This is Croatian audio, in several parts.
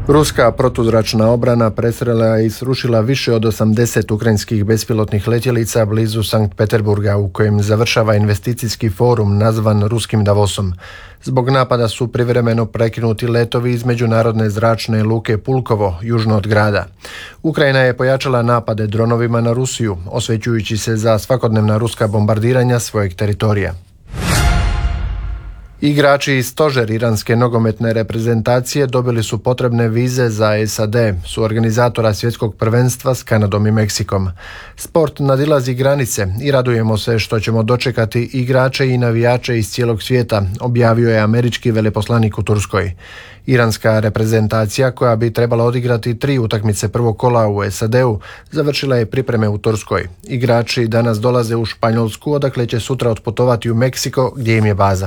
Ruska protuzračna obrana presrela i srušila više od 80 ukrajinskih bespilotnih letjelica blizu Sankt Peterburga, u kojem završava investicijski forum nazvan Ruskim Davosom. Zbog napada su privremeno prekinuti letovi iz međunarodne zračne luke Pulkovo, južno od grada. Ukrajina je pojačala napade dronovima na Rusiju, osvećujući se za svakodnevna ruska bombardiranja svojeg teritorija. Igrači i stožer iranske nogometne reprezentacije dobili su potrebne vize za SAD, suorganizatora svjetskog prvenstva s Kanadom i Meksikom. Sport nadilazi granice i radujemo se što ćemo dočekati igrače i navijače iz cijelog svijeta, objavio je američki veleposlanik u Turskoj. Iranska reprezentacija, koja bi trebala odigrati 3 utakmice prvog kola u SAD-u, završila je pripreme u Turskoj. Igrači danas dolaze u Španjolsku, odakle će sutra otputovati u Meksiko, gdje im je baza.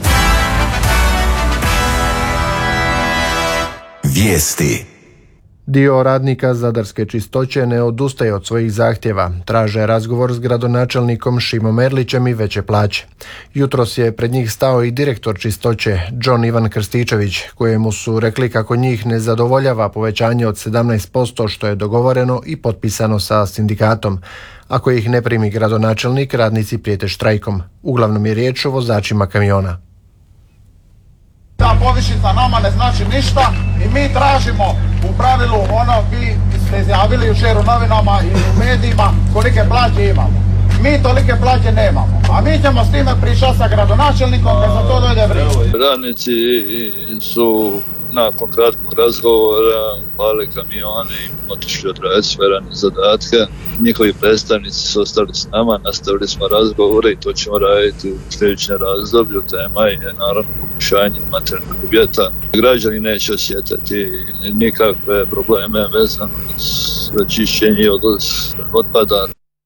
Vijesti. Dio radnika Zadarske čistoće ne odustaje od svojih zahtjeva. Traže razgovor s gradonačelnikom Šimom Erlićem i veće plaće. Jutros je pred njih stao i direktor čistoće, John Ivan Krstičević, kojemu su rekli kako njih ne zadovoljava povećanje od 17% što je dogovoreno i potpisano sa sindikatom. Ako ih ne primi gradonačelnik, radnici prijete štrajkom. Uglavnom je riječ o vozačima kamiona. Ta povišica nama ne znači ništa i mi tražimo u pravilu vi ste izjavili jučer u novinama i u medijima kolike plaće imamo. Mi tolike plaće nemamo, a mi ćemo s time pričati sa gradonačelnikom kad za to dojde vrijeme. Radnici su nakon kratkog razgovora upali kamione i otišli odraditi sve radne zadatke. Njihovi predstavnici su ostali s nama, nastavili smo razgovore i to ćemo raditi u sljedećem razdoblju. Tema je naravno poboljšanje materijalnih uvjeta. Građani neće osjetiti nikakve probleme vezano za čišćenje i odvoz otpada.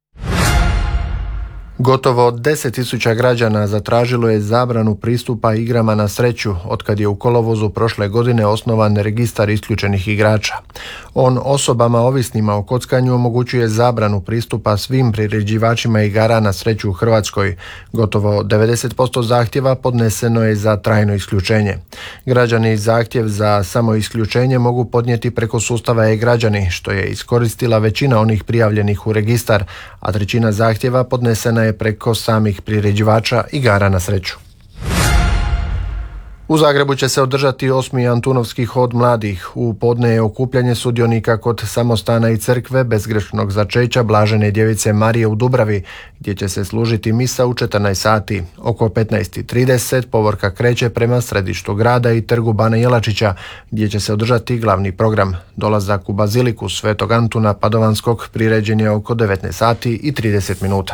Gotovo 10.000 građana zatražilo je zabranu pristupa igrama na sreću otkad je u kolovozu prošle godine osnovan registar isključenih igrača. On osobama ovisnima o kockanju omogućuje zabranu pristupa svim priređivačima igara na sreću u Hrvatskoj. Gotovo 90% zahtjeva podneseno je za trajno isključenje. Građani zahtjev za samoisključenje mogu podnijeti preko sustava e-građani, što je iskoristila većina onih prijavljenih u registar, a 1/3 zahtjeva podnesena je preko samih priređivača igara na sreću. U Zagrebu će se održati 8. Antunovski hod mladih. U podne je okupljanje sudionika kod samostana i crkve bezgrešnog začeća Blažene djevice Marije u Dubravi, gdje će se služiti misa u 14 sati. Oko 15:30 povorka kreće prema središtu grada i trgu Bana Jelačića, gdje će se održati glavni program. Dolazak u baziliku Svetog Antuna Padovanskog priređen je oko 19:30.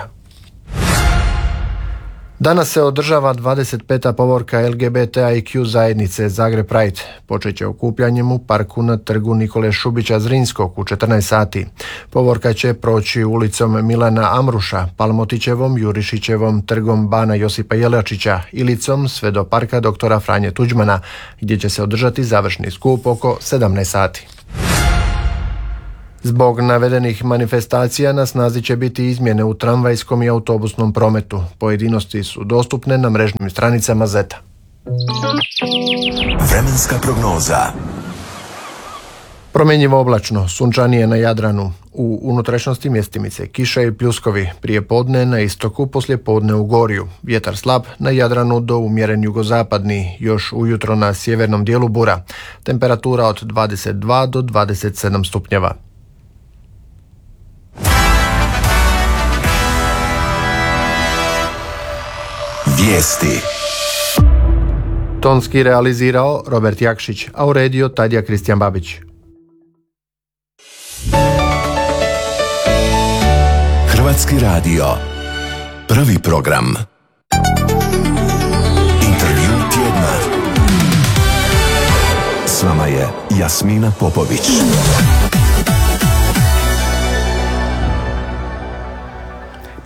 Danas se održava 25. povorka LGBTIQ zajednice Zagreb Pride. Počet će okupljanjem u parku na trgu Nikole Šubića Zrinskog u 14 sati. Povorka će proći ulicom Milana Amruša, Palmotićevom, Jurišićevom, trgom Bana Josipa Jelačića, Ilicom sve do parka doktora Franje Tuđmana, gdje će se održati završni skup oko 17 sati. Zbog navedenih manifestacija na snazi će biti izmjene u tramvajskom i autobusnom prometu. Pojedinosti su dostupne na mrežnim stranicama ZETA. Vremenska prognoza. Promjenjivo oblačno, sunčanije na Jadranu. U unutrašnjosti mjestimice kiša i pljuskovi, prije podne na istoku, poslije podne u Gorju. Vjetar slab na Jadranu do umjeren jugozapadni, još ujutro na sjevernom dijelu bura. Temperatura od 22 do 27 stupnjeva. Vijesti. Tonski realizirao Robert Jakšić, a uredio Tadija Kristijan Babić. Hrvatski radio. Prvi program. Intervju tjedna. S vama je Jasmina Popović.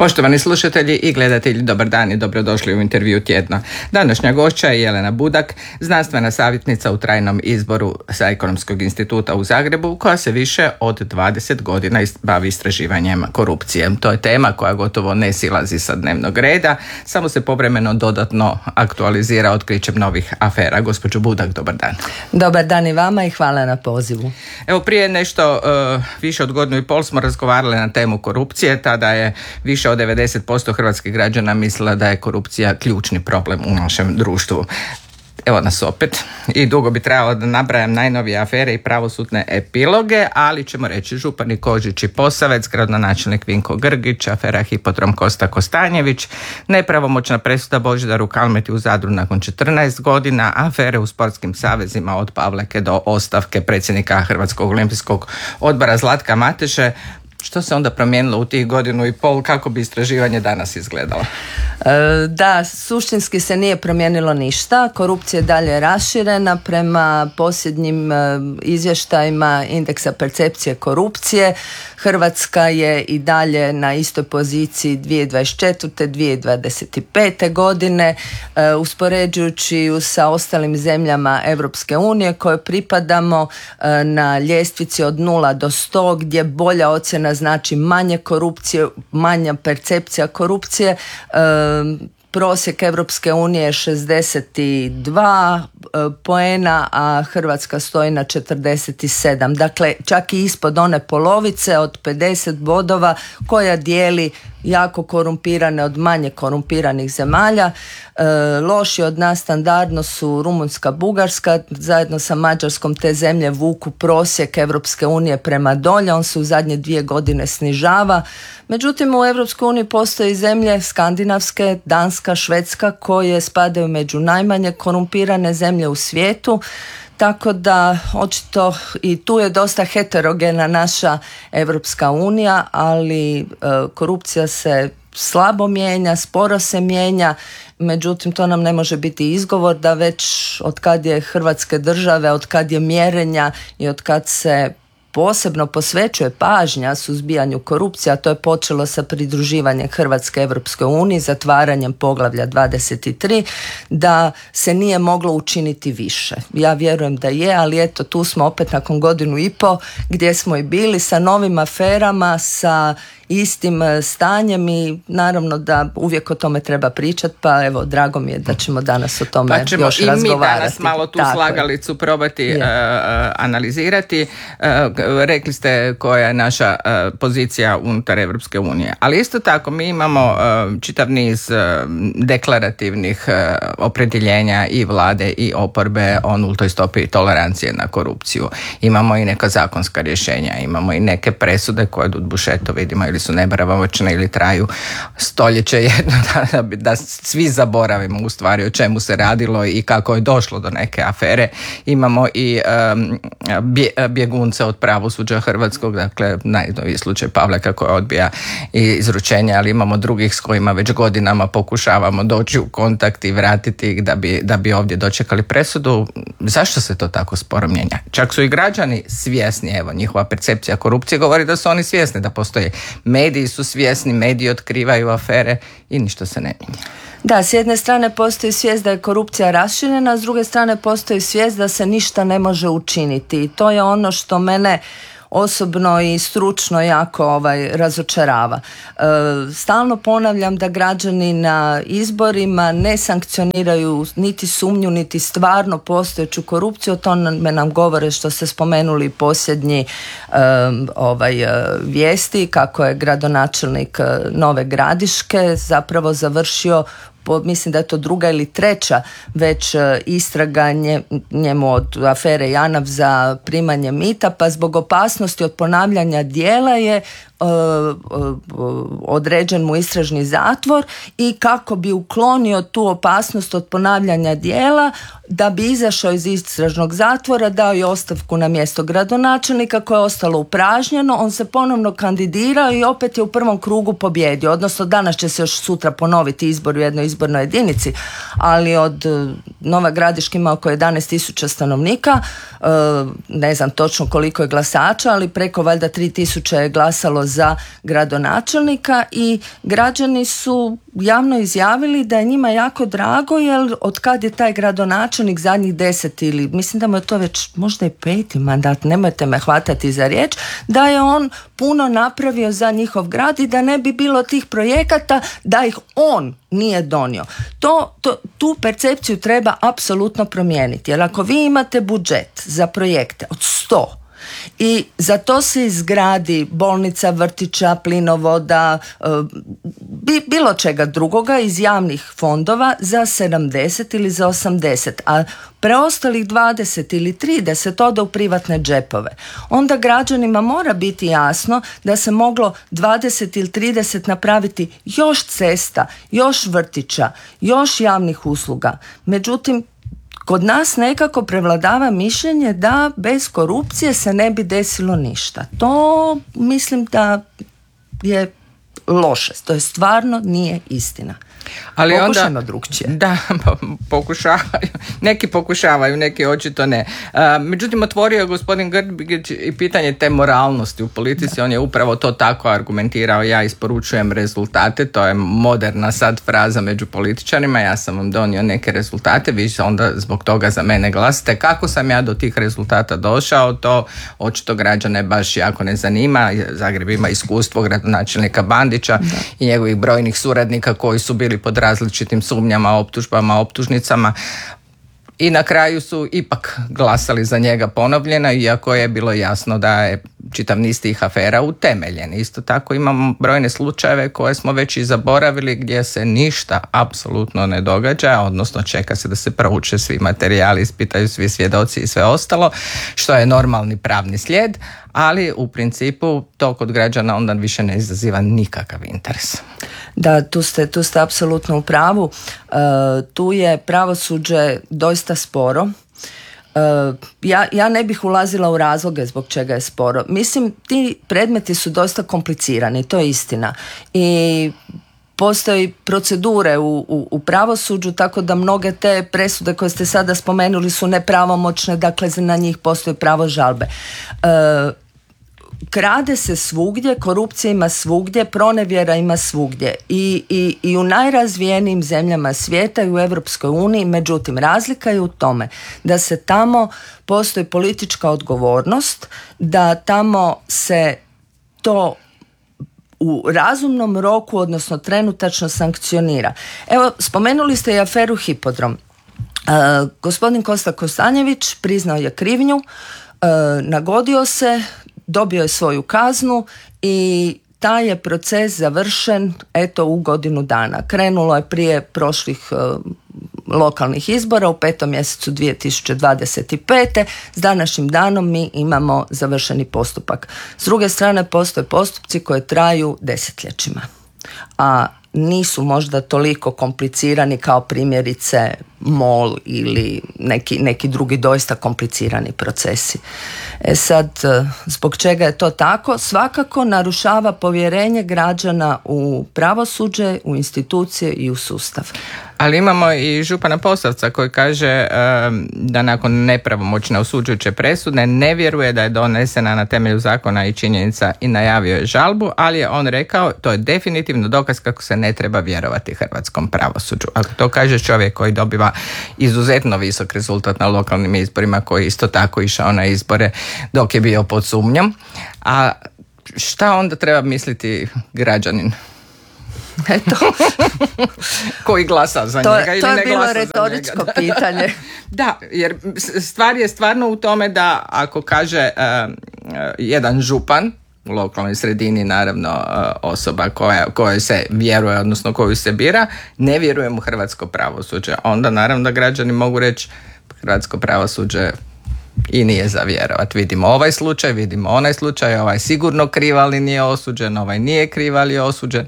Poštovani slušatelji i gledatelji, dobar dan i dobrodošli u intervju tjedna. Današnja gošća je Jelena Budak, znanstvena savjetnica u trajnom izboru sa Ekonomskog instituta u Zagrebu, koja se više od 20 godina bavi istraživanjem korupcije. To je tema koja gotovo ne silazi sa dnevnog reda, samo se povremeno dodatno aktualizira otkrićem novih afera. Gospođo Budak, dobar dan. Dobar dan i vama i hvala na pozivu. Evo, prije nešto više od godinu i pol smo razgovarali na temu korupcije. Tada je više od 90% hrvatskih građana mislila da je korupcija ključni problem u našem društvu. Evo nas opet i dugo bi trebalo da nabrajam najnovije afere i pravosudne epiloge, ali ćemo reći župani Kožić i Posavec, gradonačelnik Vinko Grgić, afera Hipodrom Kosta Kostanjević, nepravomoćna presuda Božidaru Kalmeti u Zadru nakon 14 godina, afere u sportskim savezima od Pavleke do ostavke predsjednika Hrvatskog olimpijskog odbora Zlatka Mateše. Što se onda promijenilo u tih godinu i pol, kako bi istraživanje danas izgledalo? Da, suštinski se nije promijenilo ništa. Korupcija je dalje raširena. Prema posljednjim izvještajima indeksa percepcije korupcije, Hrvatska je i dalje na istoj poziciji 2024. 2025. godine, uspoređujući ju sa ostalim zemljama Europske unije koje pripadamo na ljestvici od 0 do 100, gdje bolja ocjena znači manje korupcije, manja percepcija korupcije. Prosjek Europske unije je 62 poena, a Hrvatska stoji na 47. Dakle, čak i ispod one polovice od 50 bodova koja dijeli jako korumpirane od manje korumpiranih zemalja. Loši od nas standardno su Rumunjska, Bugarska, zajedno sa Mađarskom te zemlje vuku prosjek Europske unije prema dolje, on se u zadnje 2 godine snižava. Međutim, u Europskoj uniji postoje zemlje skandinavske, Danska, Švedska, koje spadaju među najmanje korumpirane zemlje u svijetu. Tako da očito i tu je dosta heterogena naša Europska unija, ali korupcija se slabo mijenja, sporo se mijenja, međutim to nam ne može biti izgovor da već od kad je Hrvatske države, od kad je mjerenja i od kad se posebno posvećuje pažnja suzbijanju korupcije, a to je počelo sa pridruživanjem Hrvatske Europskoj uniji, zatvaranjem poglavlja 23, da se nije moglo učiniti više. Ja vjerujem da je, ali eto, tu smo opet nakon godinu i pol gdje smo i bili sa novim aferama, sa istim stanjem i naravno da uvijek o tome treba pričati, pa evo, drago mi je da ćemo danas o tome još razgovarati. Pa ćemo i mi danas malo tu slagalicu probati analizirati. Rekli ste koja je naša pozicija unutar Europske unije, ali isto tako mi imamo čitav niz deklarativnih opredjeljenja i vlade i oporbe o nultoj stopi tolerancije na korupciju. Imamo i neka zakonska rješenja, imamo i neke presude koje bušeto vidimo ili su nepravomoćne ili traju stoljeće jedno, da svi zaboravimo u stvari o čemu se radilo i kako je došlo do neke afere. Imamo i bjegunce od pravosuđa hrvatskog, dakle najnoviji slučaj Pavleka koja odbija izručenje, ali imamo drugih s kojima već godinama pokušavamo doći u kontakt i vratiti ih da bi ovdje dočekali presudu. Zašto se to tako sporo mijenja? Čak su i građani svjesni, evo, njihova percepcija korupcije govori da su oni svjesni da postoje. Mediji su svjesni, mediji otkrivaju afere i ništa se ne mijenja. Da, s jedne strane postoji svijest da je korupcija raširena, a s druge strane postoji svijest da se ništa ne može učiniti. I to je ono što mene osobno i stručno jako razočarava. Stalno ponavljam da građani na izborima ne sankcioniraju niti sumnju, niti stvarno postojeću korupciju. To nam govore što ste spomenuli posljednji vijesti kako je gradonačelnik Nove Gradiške zapravo završio, mislim da je to 2. ili 3. već istraga njemu od afere JANAF za primanje mita, pa zbog opasnosti od ponavljanja djela je određen mu istražni zatvor i kako bi uklonio tu opasnost od ponavljanja djela, da bi izašao iz istražnog zatvora, dao je ostavku na mjesto gradonačelnika koje je ostalo upražnjeno. On se ponovno kandidirao i opet je u prvom krugu pobjedio, odnosno danas će se još sutra ponoviti izbor u jednoj izbornoj jedinici, ali od Nova Gradiška ima oko 11.000 stanovnika, ne znam točno koliko je glasača, ali preko valjda 3.000 je glasalo za gradonačelnika i građani su javno izjavili da je njima jako drago jer od kad je taj gradonačelnik zadnjih 10 ili mislim da mu je to već možda i 5. mandat, nemojte me hvatati za riječ, da je on puno napravio za njihov grad i da ne bi bilo tih projekata da ih on nije donio. Tu percepciju treba apsolutno promijeniti, jer ako vi imate budžet za projekte od 100 i za to se izgradi bolnica, vrtića, plinovoda, bilo čega drugoga iz javnih fondova za 70 ili za 80, a preostalih 20 ili 30 ode u privatne džepove. Onda građanima mora biti jasno da se moglo 20 ili 30 napraviti još cesta, još vrtića, još javnih usluga. Međutim, kod nas nekako prevladava mišljenje da bez korupcije se ne bi desilo ništa. To mislim da je loše. To je stvarno nije istina. Ali pokušajmo onda, drugčije. Da, pokušavaju. Neki pokušavaju, neki očito ne. Međutim, otvorio je gospodin Grbić i pitanje te moralnosti u politici. Da. On je upravo to tako argumentirao. Ja isporučujem rezultate. To je moderna sad fraza među političarima. Ja sam vam donio neke rezultate. Vi onda zbog toga za mene glasite. Kako sam ja do tih rezultata došao? To očito građane baš jako ne zanima. Zagreb ima iskustvo gradonačelnika Bandića i njegovih brojnih suradnika koji su bili pod različitim sumnjama, optužbama, optužnicama i na kraju su ipak glasali za njega ponovljeno, iako je bilo jasno da je čitav niz tih afera utemeljen. Isto tako imamo brojne slučajeve koje smo već i zaboravili gdje se ništa apsolutno ne događa, odnosno čeka se da se prouče svi materijali, ispitaju svi svjedoci i sve ostalo, što je normalni pravni slijed, ali u principu to kod građana onda više ne izaziva nikakav interes. Da, tu ste apsolutno u pravu. Tu je pravosuđe doista sporo. Ja ne bih ulazila u razloge zbog čega je sporo. Mislim, ti predmeti su dosta komplicirani, to je istina. I postoji procedure u pravosuđu, tako da mnoge te presude koje ste sada spomenuli su nepravomoćne, dakle na njih postoji pravo žalbe. Krade se svugdje, korupcija ima svugdje, pronevjera ima svugdje i u najrazvijenijim zemljama svijeta i u Europskoj uniji. Međutim, razlika je u tome da se tamo postoji politička odgovornost, da tamo se to u razumnom roku, odnosno trenutačno sankcionira. Evo, spomenuli ste i aferu Hipodrom. Gospodin Kosta Kostanjević priznao je krivnju, nagodio se, dobio je svoju kaznu i taj je proces završen u godinu dana. Krenulo je prije prošlih lokalnih izbora u 5. mjesecu 2025. S današnjim danom mi imamo završeni postupak. S druge strane, postoje postupci koji traju desetljećima, a nisu možda toliko komplicirani kao primjerice MOL ili neki drugi doista komplicirani procesi. Sad, zbog čega je to tako? Svakako narušava povjerenje građana u pravosuđe, u institucije i u sustav. Ali imamo i župana Posavca koji kaže da nakon nepravomoćne osuđujuće presude ne vjeruje da je donesena na temelju zakona i činjenica i najavio je žalbu, ali je on rekao to je definitivno dokaz kako se ne treba vjerovati hrvatskom pravosuđu. Ako to kaže čovjek koji dobiva izuzetno visok rezultat na lokalnim izborima, koji isto tako išao na izbore dok je bio pod sumnjom, a šta onda treba misliti građanin? Eto. Koji glasa za njega ili ne glasa za njega. To je bilo retoričko pitanje. Da, jer stvar je stvarno u tome da ako kaže jedan župan u lokalnoj sredini, naravno osoba kojoj se vjeruje, odnosno koju se bira, ne vjerujem u hrvatsko pravosuđe. Onda naravno da građani mogu reći hrvatsko pravosuđe i nije za vjerovat. Vidimo ovaj slučaj, vidimo onaj slučaj, ovaj sigurno kriv ali nije osuđen, ovaj nije kriv ali je osuđen.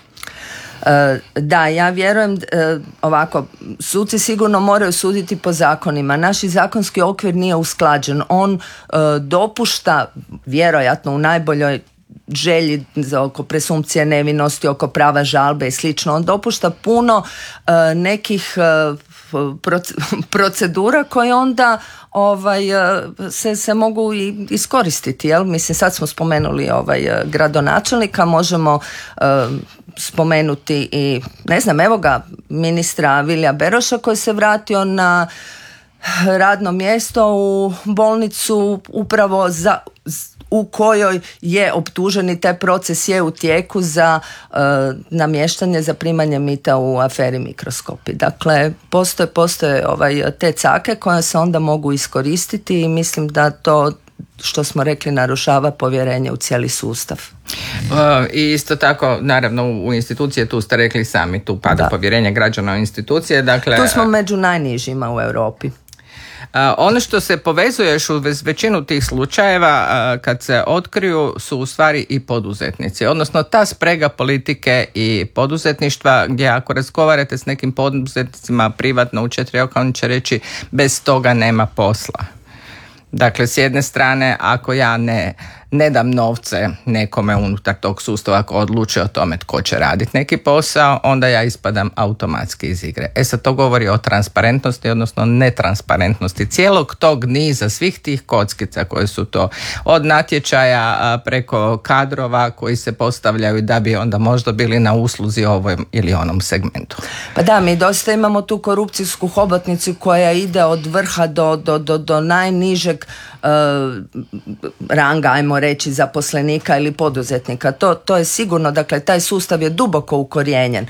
Da, ja vjerujem ovako, suci sigurno moraju suditi po zakonima. Naš zakonski okvir nije usklađen. On dopušta, vjerojatno u najboljoj želji oko presumpcije nevinosti, oko prava žalbe i slično, on dopušta puno nekih procedura koje onda se mogu i iskoristiti, jel? Mislim, sad smo spomenuli gradonačelnika, možemo spomenuti i, ne znam, evo ga, ministra Vilija Beroša koji se vratio na radno mjesto u bolnicu upravo u kojoj je optužen i taj proces je u tijeku za namještanje, za primanje mita u aferi Mikroskopi. Dakle, postoje te cake koje se onda mogu iskoristiti i mislim da to, što smo rekli, narušava povjerenje u cijeli sustav. I isto tako, naravno, u institucije, tu ste rekli sami, tu pada povjerenje građana u institucije. Dakle, tu smo među najnižima u Europi. Ono što se povezuje još u većinu tih slučajeva kad se otkriju su u stvari i poduzetnici, odnosno ta sprega politike i poduzetništva, gdje ako razgovarate s nekim poduzetnicima privatno u 4 oka, on će reći bez toga nema posla. Dakle, s jedne strane, ako ja ne dam novce nekome unutar tog sustava ako odluče o tome tko će raditi neki posao, onda ja ispadam automatski iz igre. Sad to govori o transparentnosti, odnosno netransparentnosti cijelog tog niza svih tih kockica koje su to od natječaja preko kadrova koji se postavljaju da bi onda možda bili na usluzi ovom ili onom segmentu. Pa da, mi dosta imamo tu korupcijsku hobotnicu koja ide od vrha do najnižeg ranga, ajmo reći, zaposlenika ili poduzetnika. To je sigurno, dakle, taj sustav je duboko ukorijenjen.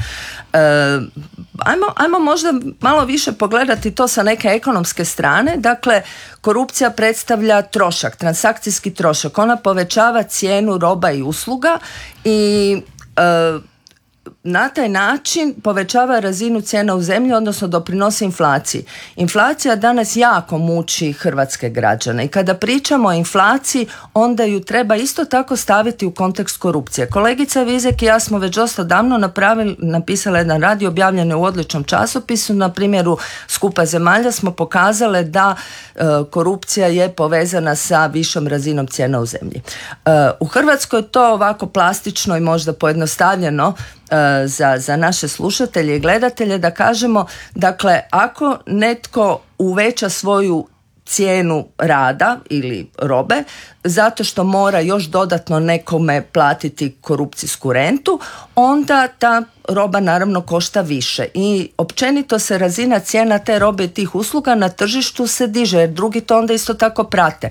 Ajmo možda malo više pogledati to sa neke ekonomske strane. Dakle, korupcija predstavlja trošak, transakcijski trošak. Ona povećava cijenu roba i usluga i na taj način povećava razinu cijena u zemlji, odnosno doprinosi inflaciji. Inflacija danas jako muči hrvatske građane i kada pričamo o inflaciji, onda ju treba isto tako staviti u kontekst korupcije. Kolegica Vizek i ja smo već dosta davno napisala jedan rad i objavljen je u odličnom časopisu. Na primjeru skupa zemalja smo pokazale da korupcija je povezana sa višom razinom cijena u zemlji. U Hrvatskoj to ovako plastično i možda pojednostavljeno za naše slušatelje i gledatelje da kažemo, dakle, ako netko uveća svoju cijenu rada ili robe zato što mora još dodatno nekome platiti korupcijsku rentu, onda ta roba naravno košta više i općenito se razina cijena te robe i tih usluga na tržištu se diže jer drugi to onda isto tako prate.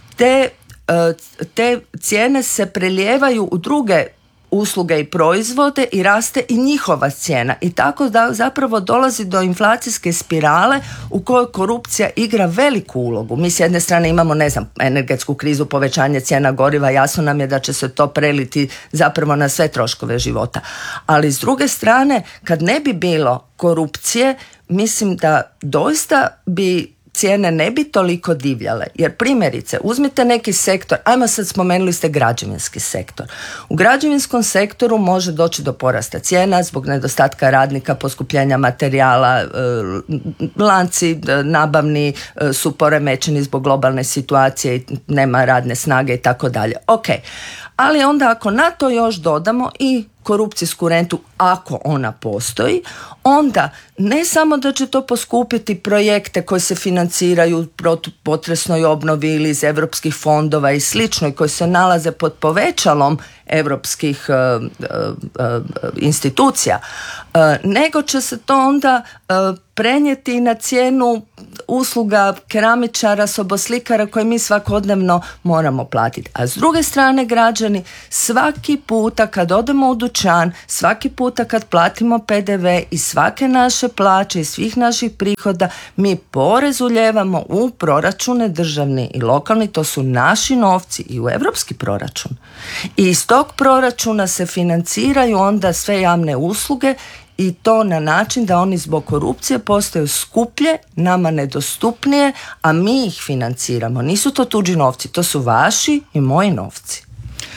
Te cijene se prelijevaju u druge usluge i proizvode i raste i njihova cijena i tako da zapravo dolazi do inflacijske spirale u kojoj korupcija igra veliku ulogu. Mi s jedne strane imamo, ne znam, energetsku krizu, povećanje cijena goriva, jasno nam je da će se to preliti zapravo na sve troškove života. Ali s druge strane, kad ne bi bilo korupcije, mislim da doista bi cijene ne bi toliko divljale. Jer primjerice, uzmite neki sektor, ajmo sad, spomenuli ste građevinski sektor. U građevinskom sektoru može doći do porasta cijena zbog nedostatka radnika, poskupljenja materijala, lanci nabavni su poremećeni zbog globalne situacije i nema radne snage i tako dalje. Ok, ali onda ako na to još dodamo i korupcijsku rentu, ako ona postoji, onda ne samo da će to poskupiti projekte koji se financiraju u protupotresnoj obnovi ili iz europskih fondova i slično i koji se nalaze pod povećalom europskih institucija, nego će se to onda prenijeti na cijenu usluga keramičara, soboslikara koje mi svakodnevno moramo platiti. A s druge strane, građani, svaki puta kad odemo u dućan, svaki puta kad platimo PDV i svake naše plaće i svih naših prihoda, mi porez ulijevamo u proračune državni i lokalni, to su naši novci i u europski proračun. I iz tog proračuna se financiraju onda sve javne usluge i to na način da oni zbog korupcije postaju skuplje, nama nedostupnije, a mi ih financiramo. Nisu to tuđi novci, to su vaši i moji novci.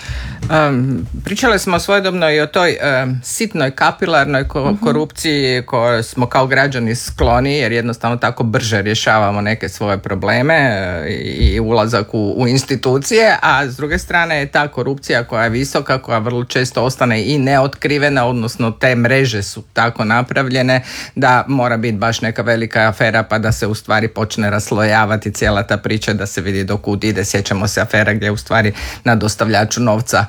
Pričali smo svojedobno i o toj sitnoj kapilarnoj korupciji kojoj smo kao građani skloni, jer jednostavno tako brže rješavamo neke svoje probleme i ulazak u institucije, a s druge strane je ta korupcija koja je visoka, koja vrlo često ostane i neotkrivena, odnosno te mreže su tako napravljene da mora biti baš neka velika afera pa da se u stvari počne raslojavati cijela ta priča, da se vidi do kud ide. Sjećamo se afera gdje u stvari na dostavljaču novca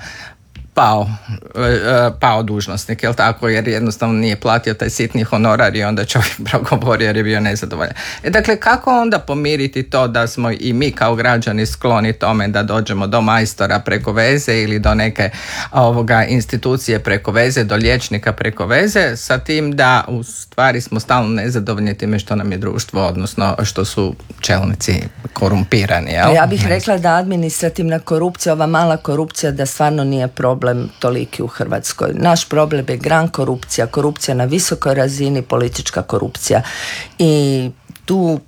pao dužnosnik, jel tako, jer jednostavno nije platio taj sitni honorar i onda čovjek progovorio jer je bio nezadovoljan. Dakle, kako onda pomiriti to da smo i mi kao građani skloni tome da dođemo do majstora preko veze ili do neke institucije preko veze, do liječnika preko veze, sa tim da u stvari smo stalno nezadovoljni time što nam je društvo, odnosno što su čelnici korumpirani. Jel? Ja bih rekla da administrativna korupcija, ova mala korupcija, da stvarno nije problem toliki u Hrvatskoj. Naš problem je gran korupcija, korupcija na visokoj razini, politička korupcija. I tu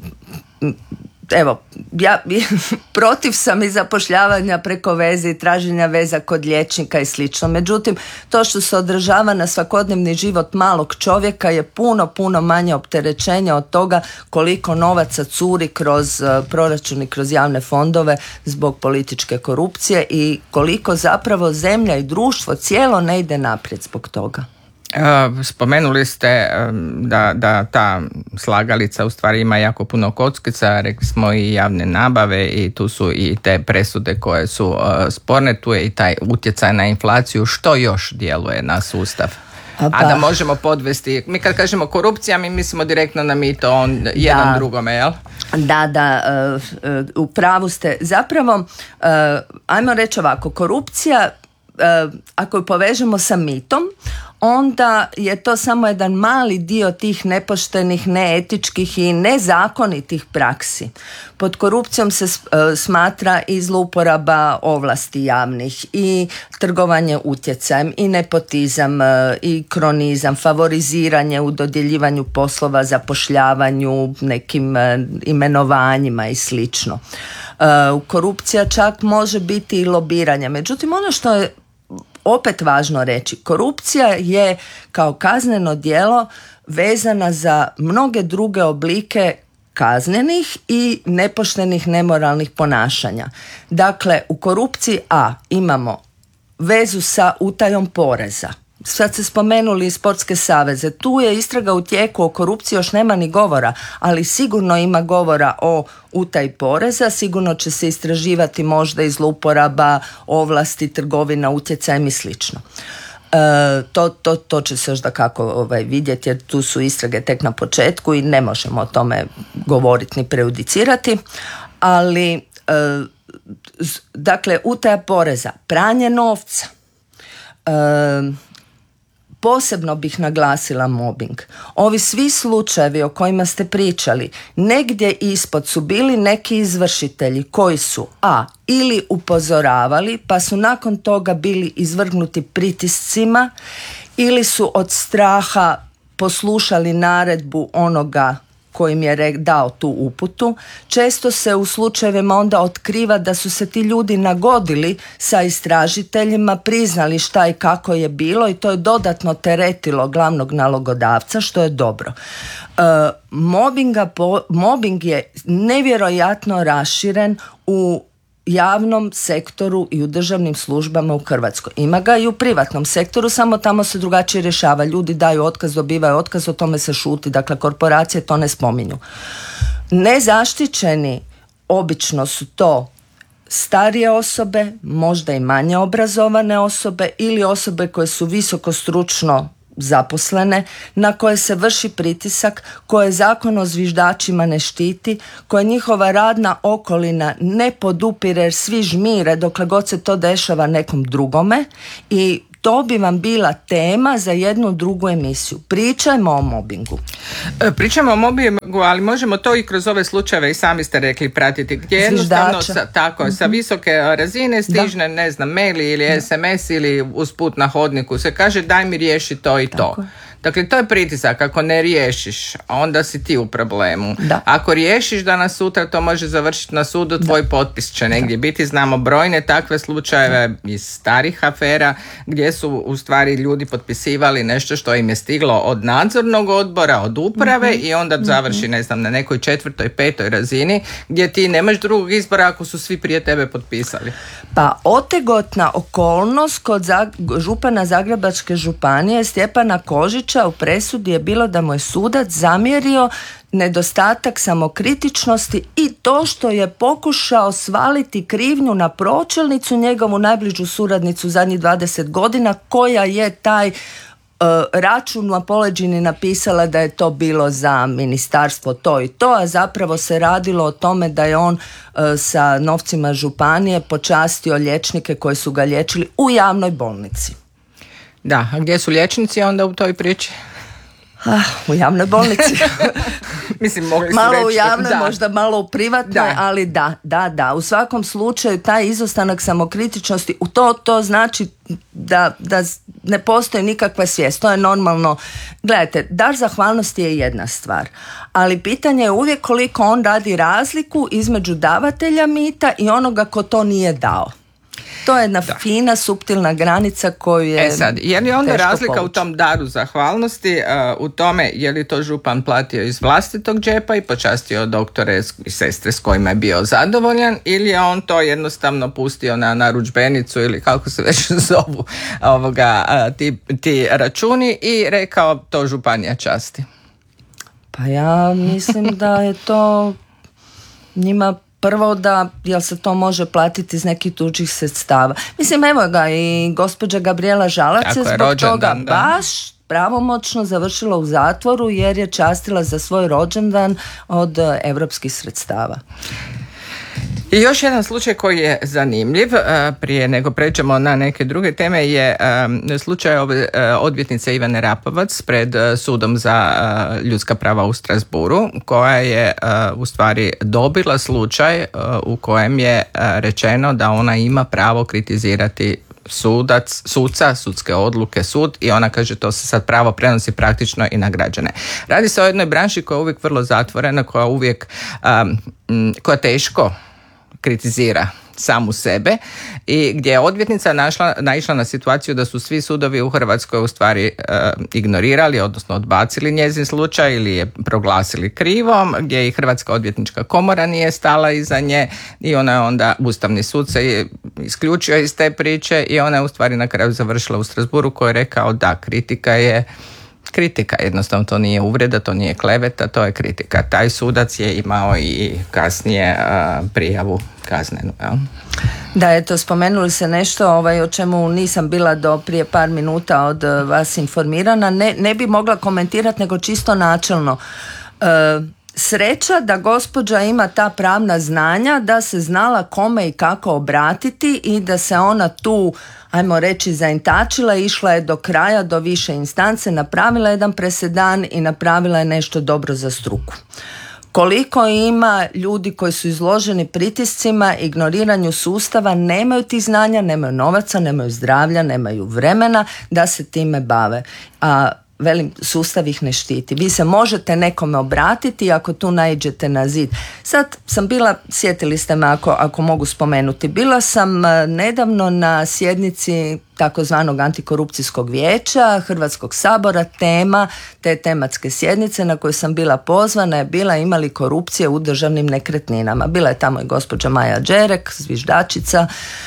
evo, ja protiv sam i zapošljavanja preko veze i traženja veza kod liječnika i slično. Međutim, to što se odražava na svakodnevni život malog čovjeka je puno manje opterećenja od toga koliko novaca curi kroz proračun i kroz javne fondove zbog političke korupcije i koliko zapravo zemlja i cijelo ne ide naprijed zbog toga. Spomenuli ste da ta slagalica u stvari ima jako puno kockica, rekli smo i javne nabave i tu su i te presude koje su sporne, tu je i taj utjecaj na inflaciju. Što još djeluje na sustav? A da možemo podvesti, mi kad kažemo korupcija, mi mislimo direktno na mito jedan drugome, jel? Da, u pravu ste. Zapravo, ajmo reći ovako, korupcija, ako ju povežemo sa mitom, onda je to samo jedan mali dio tih nepoštenih, neetičkih i nezakonitih praksi. Pod korupcijom se smatra i zlouporaba ovlasti javnih i trgovanje utjecajem i nepotizam i kronizam, favoriziranje u dodjeljivanju poslova, zapošljavanju, nekim imenovanjima i slično. Korupcija čak može biti i lobiranje. Međutim, ono što je opet važno reći, korupcija je kao kazneno djelo vezana za mnoge druge oblike kaznenih i nepoštenih, nemoralnih ponašanja. Dakle, u korupciji imamo vezu sa utajom poreza. Sad ste spomenuli sportske saveze. Tu je istraga u tijeku, o korupciji još nema ni govora, ali sigurno ima govora o utaji poreza, sigurno će se istraživati možda i zlouporaba ovlasti, trgovina, utjecajem i slično. To će se još dakako vidjeti, jer tu su istrage tek na početku i ne možemo o tome govoriti ni prejudicirati, ali dakle, utaja poreza, pranje novca, posebno bih naglasila mobbing. Ovi svi slučajevi o kojima ste pričali, negdje ispod su bili neki izvršitelji koji su ili upozoravali, pa su nakon toga bili izvrgnuti pritiscima, ili su od straha poslušali naredbu onoga kojim je dao tu uputu. Često se u slučajevima onda otkriva da su se ti ljudi nagodili sa istražiteljima, priznali šta i kako je bilo i to je dodatno teretilo glavnog nalogodavca, što je dobro. Mobbing je nevjerojatno raširen u javnom sektoru i u državnim službama u Hrvatskoj. Ima ga i u privatnom sektoru, samo tamo se drugačije rješava. Ljudi daju otkaz, dobivaju otkaz, o tome se šuti. Dakle, korporacije to ne spominju. Nezaštićeni obično su to starije osobe, možda i manje obrazovane osobe ili osobe koje su visoko stručno zaposlene, na koje se vrši pritisak, koje Zakon o zviždačima ne štiti, koje njihova radna okolina ne podupire jer svi žmire dokle god se to dešava nekom drugome, i to bi vam bila tema za jednu drugu emisiju. Pričajmo o mobingu. Pričamo o mobingu, ali možemo to i kroz ove slučajeve, i sami ste rekli, pratiti, gdje jednostavno sa visoke razine stižne, ne znam, mail ili SMS ili usput na hodniku se kaže daj mi riješi to i to. Dakle, to je pritisak. Ako ne riješiš, onda si ti u problemu. Da. Ako riješiš danas sutra to može završiti na sudu, tvoj potpis će negdje biti. Znamo brojne takve slučajeve iz starih afera gdje su u stvari ljudi potpisivali nešto što im je stiglo od nadzornog odbora, od uprave i onda završi, ne znam, na nekoj 4., 5. razini gdje ti nemaš drugog izbora ako su svi prije tebe potpisali. Pa otegotna okolnost kod župana Zagrebačke županije Stjepana Kožića u presudi je bilo da mu je sudac zamjerio nedostatak samokritičnosti i to što je pokušao svaliti krivnju na pročelnicu, njegovu najbližu suradnicu zadnjih 20 godina, koja je taj račun na poleđini napisala da je to bilo za ministarstvo to i to, a zapravo se radilo o tome da je on sa novcima županije počastio liječnike koji su ga liječili u javnoj bolnici. Da, a gdje su liječnici onda u toj priči? U javnoj bolnici. Mislim, mogli su malo reći, u javnoj, da. možda malo u privatnoj, ali da. U svakom slučaju taj izostanak samokritičnosti, to znači da ne postoji nikakva svijest. To je normalno. Gledajte, dar zahvalnosti je jedna stvar, ali pitanje je uvijek koliko on radi razliku između davatelja mita i onoga ko to nije dao. To je jedna fina, suptilna granica koju je sad, je li onda razlika povući u tom daru zahvalnosti u tome je li to župan platio iz vlastitog džepa i počastio doktore i sestre s kojima je bio zadovoljan, ili je on to jednostavno pustio na narudžbenicu ili kako se već zovu ti računi i rekao to županija časti? Pa ja mislim da je to njima prvo da, jel se to može platiti iz nekih tuđih sredstava. Mislim, evo ga i gospođa Gabrijela Žalac je zbog toga baš pravomoćno završila u zatvoru jer je častila za svoj rođendan od europskih sredstava. I još jedan slučaj koji je zanimljiv, prije nego pređemo na neke druge teme, je slučaj odvjetnice Ivane Rapovac pred sudom za ljudska prava u Strasbourgu, koja je u stvari dobila slučaj u kojem je rečeno da ona ima pravo kritizirati suca, sudske odluke, sud, i ona kaže to se sad pravo prenosi praktično i na građane. Radi se o jednoj branši koja je uvijek vrlo zatvorena, koja teško kritizira samu sebe i gdje je odvjetnica naišla na situaciju da su svi sudovi u Hrvatskoj u stvari ignorirali, odnosno odbacili njezin slučaj ili je proglasili krivom, gdje i Hrvatska odvjetnička komora nije stala iza nje i ona je onda, Ustavni sud se isključio iz te priče i ona je u stvari na kraju završila u Strasbourgu, koji je rekao da kritika, jednostavno to nije uvreda, to nije kleveta, to je kritika. Taj sudac je imao i kasnije prijavu kaznenu. Ja? Da, eto, spomenuli se nešto o čemu nisam bila do prije par minuta od vas informirana. Ne bi mogla komentirati, nego čisto načelno. Sreća da gospođa ima ta pravna znanja, da se znala kome i kako obratiti i da se ona tu, ajmo reći, zaintačila, išla je do kraja, do više instance, napravila jedan presedan i napravila je nešto dobro za struku. Koliko ima ljudi koji su izloženi pritiscima, ignoriranju sustava, nemaju tih znanja, nemaju novaca, nemaju zdravlja, nemaju vremena da se time bave. A velim, sustav ih ne štiti. Vi se možete nekome obratiti ako tu naiđete na zid. Sad sam bila, sjetili ste me ako mogu spomenuti, bila sam nedavno na sjednici takozvanog antikorupcijskog vijeća Hrvatskog sabora. Tema te tematske sjednice na koju sam bila pozvana je bila ima li korupcije u državnim nekretninama. Bila je tamo i gospođa Maja Đerek, zviždačica.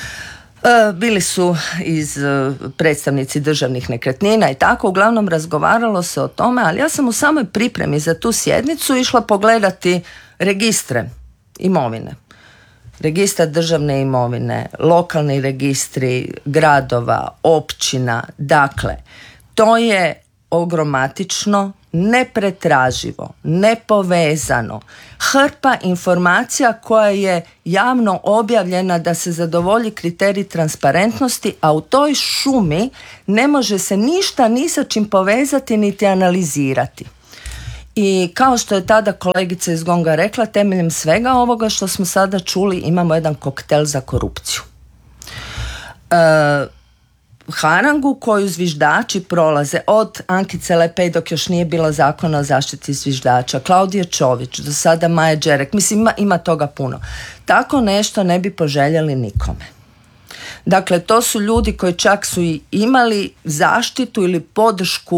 Bili su iz predstavnici državnih nekretnina i tako, uglavnom razgovaralo se o tome, ali ja sam u samoj pripremi za tu sjednicu išla pogledati registre imovine. Registar državne imovine, lokalni registri gradova, općina, dakle, to je ogromatično, nepretraživo, nepovezano, hrpa informacija koja je javno objavljena da se zadovolji kriterij transparentnosti, a u toj šumi ne može se ništa ni sa čim povezati niti analizirati. I kao što je tada kolegica iz GONG-a rekla, temeljem svega ovoga što smo sada čuli imamo jedan koktel za korupciju. harangu koju zviždači prolaze od Ankice Lepej dok još nije bilo zakona o zaštiti zviždača, Klaudije Čović, do sada Maje Đerek, mislim ima toga puno. Tako nešto ne bi poželjeli nikome. Dakle, to su ljudi koji čak su i imali zaštitu ili podršku